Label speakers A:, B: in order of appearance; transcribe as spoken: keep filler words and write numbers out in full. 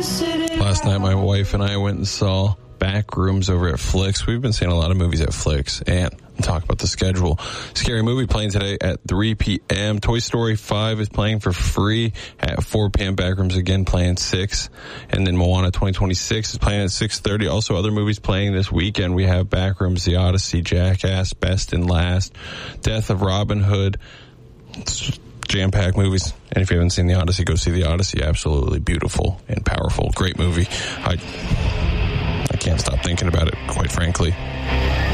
A: Last night, my wife and I went and saw Backrooms over at Flicks. We've been seeing a lot of movies at Flicks, and talk about the schedule. Scary Movie playing today at three p.m. Toy Story five is playing for free at four p.m. Backrooms again playing six. And then Moana twenty twenty-six is playing at six thirty. Also, other movies playing this weekend. We have Backrooms, The Odyssey, Jackass, Best and Last, Death of Robin Hood. It's jam-packed movies. And if you haven't seen The Odyssey, go see The Odyssey. Absolutely beautiful and powerful. Great movie. I, I can't stop thinking about it, quite frankly.